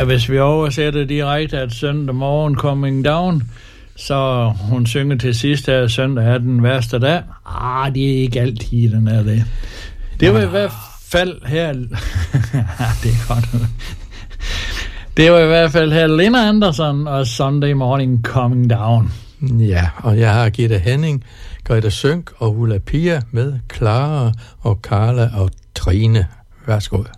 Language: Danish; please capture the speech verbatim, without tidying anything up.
hvis vi oversætter direkte, at søndag morgen coming down, så hun synger til sidst her, søndag er den værste dag. Ah, det er ikke altid, den er det. Det var i hvert fald her... det er godt. Det var i hvert fald her Linda Anderson og Sunday Morning Coming Down. Ja, og jeg har Gitte Henning, Greta Sønk og Ulla Pia med Clara og Carla og Trine. Værsgo.